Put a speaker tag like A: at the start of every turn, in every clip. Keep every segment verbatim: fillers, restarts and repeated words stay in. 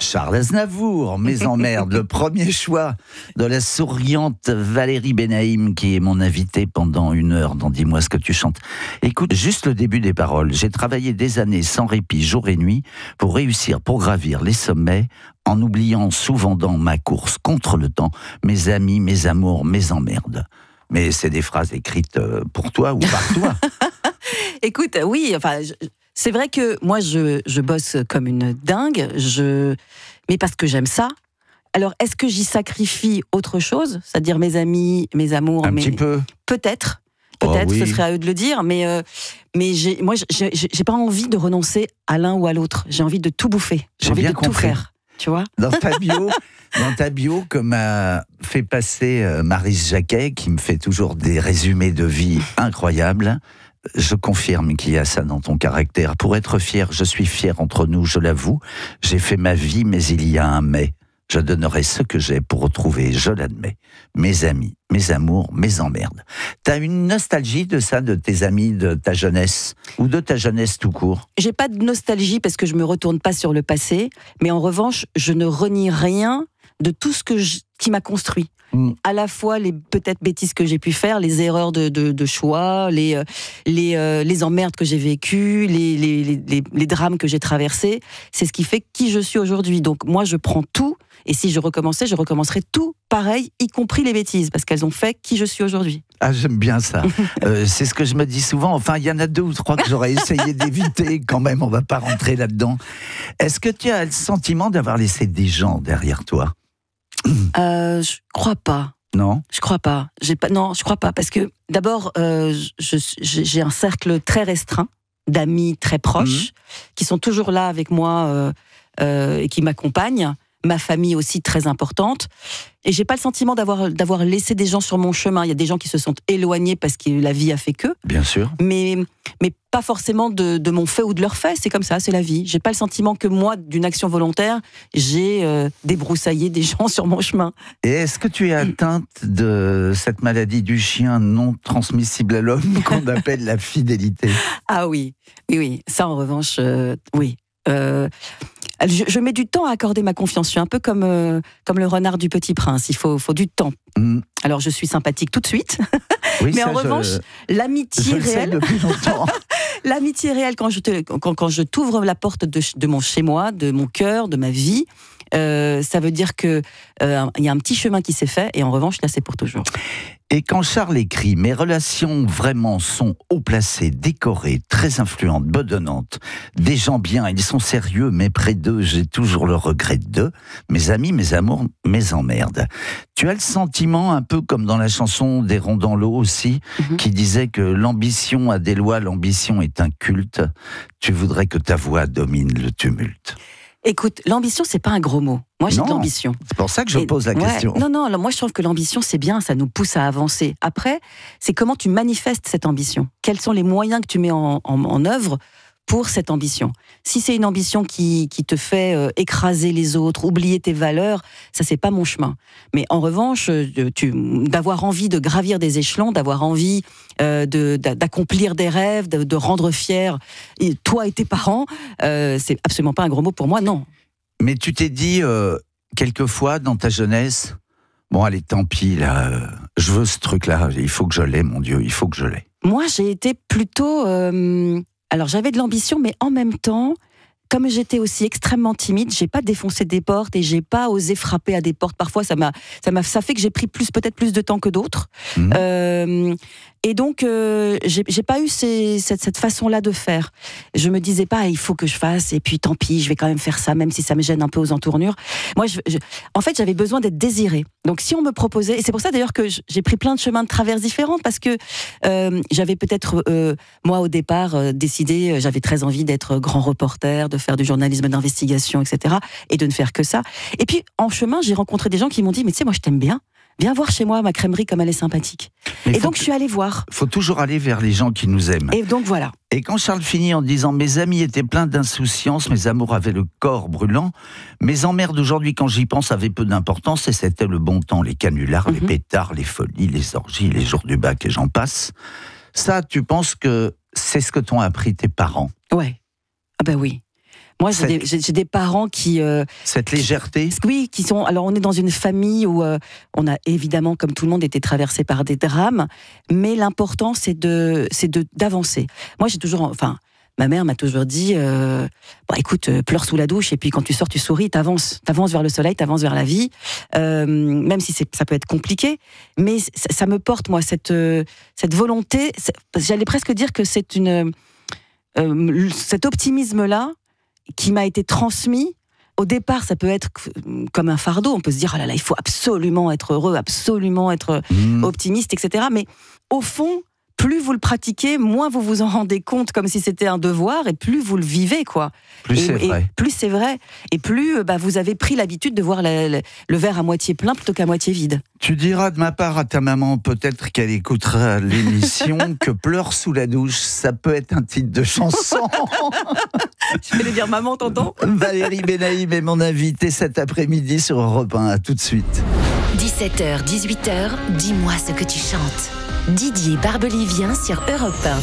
A: Charles Aznavour, Mes emmerdes, le premier choix de la souriante Valérie Benaïm, qui est mon invitée pendant une heure dans Dis-moi ce que tu chantes. Écoute, juste le début des paroles. J'ai travaillé des années sans répit, jour et nuit, pour réussir, pour gravir les sommets, en oubliant souvent dans ma course contre le temps, mes amis, mes amours, mes emmerdes. Mais c'est des phrases écrites pour toi ou par toi.
B: Écoute, oui, enfin... Je... C'est vrai que moi, je, je bosse comme une dingue, je... mais parce que j'aime ça. Alors, est-ce que j'y sacrifie autre chose ? C'est-à-dire mes amis, mes amours
A: Un
B: mes...
A: petit peu.
B: Peut-être. Peut-être,
A: oh, oui.
B: Ce serait à eux de le dire. Mais, euh, mais j'ai, moi, j'ai, j'ai pas envie de renoncer à l'un ou à l'autre. J'ai envie de tout bouffer. J'ai,
A: j'ai
B: envie
A: bien
B: de
A: compris.
B: tout faire. Tu vois ?
A: Dans ta bio, dans ta bio, comme a fait passer euh, Maryse Jacquet, qui me fait toujours des résumés de vie incroyables, je confirme qu'il y a ça dans ton caractère. Pour être fier, je suis fier entre nous, je l'avoue. J'ai fait ma vie, mais il y a un mais. Je donnerai ce que j'ai pour retrouver, je l'admets, mes amis, mes amours, mes emmerdes. T'as une nostalgie de ça, de tes amis, de ta jeunesse, ou de ta jeunesse tout court ?
B: J'ai pas de nostalgie parce que je me retourne pas sur le passé, mais en revanche, je ne renie rien de tout ce que je, qui m'a construit. Mmh. À la fois les peut-être bêtises que j'ai pu faire, les erreurs de, de, de choix, les, euh, les, euh, les emmerdes que j'ai vécues, les, les, les, les drames que j'ai traversés. C'est ce qui fait qui je suis aujourd'hui. Donc moi, je prends tout, et si je recommençais, je recommencerais tout pareil, y compris les bêtises, parce qu'elles ont fait qui je suis aujourd'hui.
A: Ah, j'aime bien ça. euh, c'est ce que je me dis souvent. Enfin, il y en a deux ou trois que j'aurais essayé d'éviter. Quand même, on va pas rentrer là-dedans. Est-ce que tu as le sentiment d'avoir laissé des gens derrière toi ?
B: Euh, je crois pas.
A: Non,
B: je crois pas. J'ai pas. Non, je crois pas parce que d'abord, euh, je, je, j'ai un cercle très restreint d'amis très proches mmh. qui sont toujours là avec moi euh, euh, et qui m'accompagnent. Ma famille aussi très importante. Et j'ai pas le sentiment d'avoir d'avoir laissé des gens sur mon chemin. Il y a des gens qui se sont éloignés parce que la vie a fait que.
A: Bien sûr.
B: Mais mais pas forcément de, de mon fait ou de leur fait. C'est comme ça, c'est la vie. J'ai pas le sentiment que moi, d'une action volontaire, j'ai euh, débroussaillé des gens sur mon chemin.
A: Et est-ce que tu es atteinte de cette maladie du chien non transmissible à l'homme qu'on appelle la fidélité ?
B: Ah oui, oui, oui. Ça en revanche, euh, oui. Euh, Je, je mets du temps à accorder ma confiance. Je suis un peu comme, euh, comme le renard du Petit Prince. Il faut, faut du temps. Mmh. Alors, je suis sympathique tout de suite.
A: Oui,
B: mais
A: ça,
B: en revanche,
A: je,
B: l'amitié
A: je le sais
B: réelle...
A: depuis longtemps.
B: L'amitié réelle, quand je, te, quand, quand je t'ouvre la porte de, de mon chez-moi, de mon cœur, de ma vie, euh, ça veut dire qu'il euh, y a un petit chemin qui s'est fait. Et en revanche, là, c'est pour toujours.
A: Et quand Charles écrit « Mes relations vraiment sont haut placées, décorées, très influentes, bedonnantes. Des gens bien, ils sont sérieux, mais près d'eux, j'ai toujours le regret d'eux. Mes amis, mes amours, mes emmerdes. » Tu as le sentiment, un peu comme dans la chanson des Ronds dans l'eau aussi, mm-hmm. qui disait que l'ambition a des lois, l'ambition est un culte. Tu voudrais que ta voix domine le tumulte.
B: Écoute, l'ambition, c'est pas un gros mot. Moi, j'ai
A: non,
B: de l'ambition.
A: C'est pour ça que je
B: Et,
A: pose la
B: ouais,
A: question.
B: Non, non, moi, je trouve que l'ambition, c'est bien, ça nous pousse à avancer. Après, c'est comment tu manifestes cette ambition. Quels sont les moyens que tu mets en, en, en œuvre pour cette ambition. Si c'est une ambition qui, qui te fait euh, écraser les autres, oublier tes valeurs, ça, c'est pas mon chemin. Mais en revanche, tu, d'avoir envie de gravir des échelons, d'avoir envie euh, de, d'accomplir des rêves, de, de rendre fier et toi et tes parents, euh, c'est absolument pas un gros mot pour moi, non.
A: Mais tu t'es dit, euh, quelquefois, dans ta jeunesse, bon, allez, tant pis, là, euh, je veux ce truc-là, il faut que je l'ai, mon Dieu, il faut que je l'ai.
B: Moi, j'ai été plutôt... Euh, alors, j'avais de l'ambition, mais en même temps, comme j'étais aussi extrêmement timide, j'ai pas défoncé des portes et j'ai pas osé frapper à des portes. Parfois, ça m'a, ça m'a, ça fait que j'ai pris plus, peut-être plus de temps que d'autres. Mmh. Euh, et donc, euh, j'ai, j'ai pas eu ces, cette, cette façon-là de faire. Je me disais pas, il faut que je fasse, et puis tant pis, je vais quand même faire ça, même si ça me gêne un peu aux entournures. Moi, je, je, en fait, j'avais besoin d'être désirée. Donc, si on me proposait, et c'est pour ça d'ailleurs que j'ai pris plein de chemins de traverse différents, parce que euh, j'avais peut-être, euh, moi, au départ, euh, décidé, euh, j'avais très envie d'être grand reporter, de faire du journalisme d'investigation, et cetera, et de ne faire que ça. Et puis, en chemin, j'ai rencontré des gens qui m'ont dit, mais tu sais, moi, je t'aime bien. Viens voir chez moi ma crèmerie comme elle est sympathique. Mais et donc, je suis allée voir.
A: Il faut toujours aller vers les gens qui nous aiment.
B: Et donc, voilà.
A: Et quand Charles finit en disant « Mes amis étaient pleins d'insouciance, mes amours avaient le corps brûlant, mes emmerdes d'aujourd'hui, quand j'y pense, avaient peu d'importance, et c'était le bon temps, les canulars, mm-hmm. les pétards, les folies, les orgies, les jours du bac, et j'en passe. » Ça, tu penses que c'est ce que t'ont appris tes parents ?
B: Ouais. Ah ben oui. Moi, j'ai,
A: Cette-
B: des, j'ai, j'ai des parents qui, euh,
A: Cette légèreté.
B: oui, qui sont. Alors, on est dans une famille où euh, on a évidemment, comme tout le monde, été traversé par des drames, mais l'important, c'est de, c'est de d'avancer. Moi, j'ai toujours, enfin, ma mère m'a toujours dit, euh, bon, écoute, euh, pleure sous la douche, et puis quand tu sors, tu souris, t'avances, t'avances vers le soleil, t'avances vers la vie, euh, même si c'est, ça peut être compliqué, mais ça, ça me porte, moi, cette, euh, cette volonté. c'est- J'allais presque dire que c'est une, euh, cet optimisme-là qui m'a été transmis. Au départ, ça peut être comme un fardeau. On peut se dire, oh là là, il faut absolument être heureux, absolument être
A: Mmh.
B: optimiste, et cetera. Mais au fond, plus vous le pratiquez, moins vous vous en rendez compte comme si c'était un devoir, et plus vous le vivez, quoi.
A: Plus
B: et,
A: c'est
B: et
A: vrai.
B: plus c'est vrai. Et plus euh, bah, vous avez pris l'habitude de voir le, le- le verre à moitié plein plutôt qu'à moitié vide.
A: Tu diras de ma part à ta maman, peut-être qu'elle écoutera l'émission, que Pleure sous la douche, ça peut être un titre de chanson.
B: Je vais lui dire, maman, t'entends ?
A: Valérie Benaïm est mon invitée cet après-midi sur Europe un. À tout de suite.
C: dix-sept heures, dix-huit heures, dis-moi ce que tu chantes. Didier Barbelivien sur Europe un.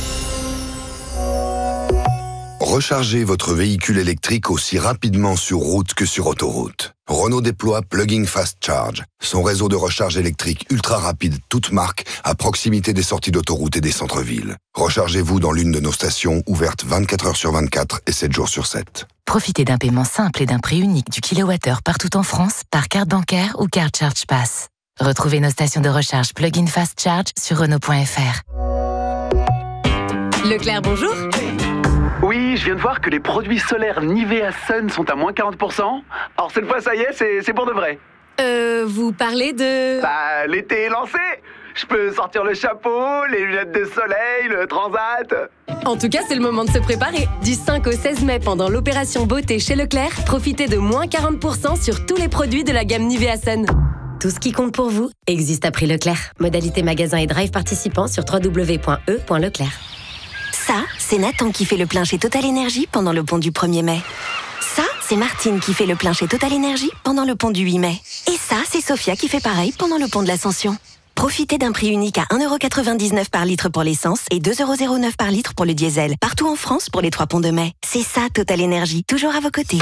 D: Rechargez votre véhicule électrique aussi rapidement sur route que sur autoroute. Renault déploie Plug-in Fast Charge, son réseau de recharge électrique ultra rapide toute marque à proximité des sorties d'autoroute et des centres-villes. Rechargez-vous dans l'une de nos stations ouvertes vingt-quatre heures sur vingt-quatre et sept jours sur sept.
C: Profitez d'un paiement simple et d'un prix unique du kilowattheure partout en France par carte bancaire ou carte Charge Pass. Retrouvez nos stations de recharge Plug-in Fast Charge sur Renault point F R.
E: Leclerc, bonjour.
F: Oui, je viens de voir que les produits solaires Nivea Sun sont à moins quarante pour cent. Alors cette fois, ça y est, c'est, c'est pour de vrai.
E: Euh, vous parlez de...
F: Bah, l'été est lancé. Je peux sortir le chapeau, les lunettes de soleil, le transat.
E: En tout cas, c'est le moment de se préparer. Du cinq au seize mai, pendant l'opération beauté chez Leclerc, profitez de moins quarante pour cent sur tous les produits de la gamme Nivea Sun. Tout ce qui compte pour vous existe à prix Leclerc. Modalité magasin et drive participants sur w w w point e point leclerc.
G: Ça, c'est Nathan qui fait le plein chez Total Energy pendant le pont du premier mai. Ça, c'est Martine qui fait le plein chez Total Energy pendant le pont du huit mai. Et ça, c'est Sophia qui fait pareil pendant le pont de l'Ascension. Profitez d'un prix unique à un euro quatre-vingt-dix-neuf par litre pour l'essence et deux euros zéro neuf par litre pour le diesel. Partout en France pour les trois ponts de mai. C'est ça, Total Energy, toujours à vos côtés.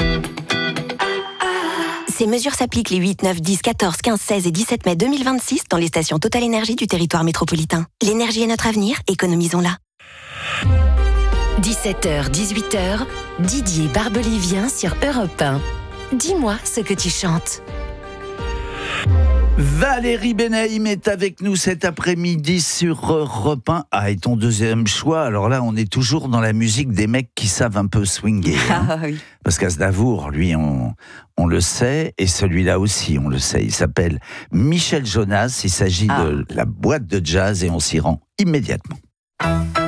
G: Ces mesures s'appliquent les huit, neuf, dix, quatorze, quinze, seize et dix-sept mai deux mille vingt-six dans les stations Total Energy du territoire métropolitain. L'énergie est notre avenir, économisons-la.
C: dix-sept heures, dix-huit heures, Didier Barbelivien sur Europe un. Dis-moi ce que tu chantes.
A: Valérie Benaïm est avec nous cet après-midi sur Europe un. Ah, et ton deuxième choix, alors là, on est toujours dans la musique des mecs qui savent un peu swinguer. Hein.
B: Ah oui.
A: Parce qu'Aznavour, lui, on, on le sait, et celui-là aussi, on le sait. Il s'appelle Michel Jonas, il s'agit
B: Ah.
A: de la boîte de jazz, et on s'y rend immédiatement.